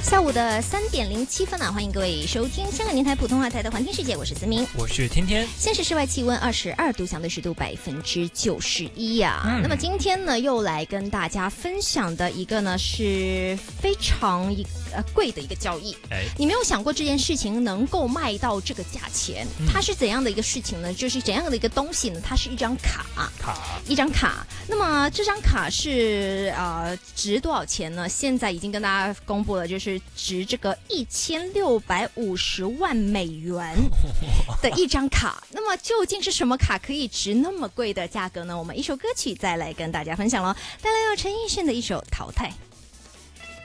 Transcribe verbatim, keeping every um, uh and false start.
下午的三点零七分啊，欢迎各位收听香港电台普通话台的环听世界，我是思明， 我是天天。 现时室外气温二十二度，相对湿度百分之九十一呀。嗯、那么今天呢，又来跟大家分享的一个呢是非常一呃贵的一个交易。哎，你没有想过这件事情能够卖到这个价钱？嗯、它是怎样的一个事情呢？就是怎样的一个东西呢？它是一张卡， 卡一张卡。那么这张卡是呃值多少钱呢？现在已经跟大家公布了，就是值这个一千六百五十万美元的一张卡。那么究竟是什么卡可以值那么贵的价格呢？我们一首歌曲再来跟大家分享咯，带来有陈奕迅的一首《淘汰》。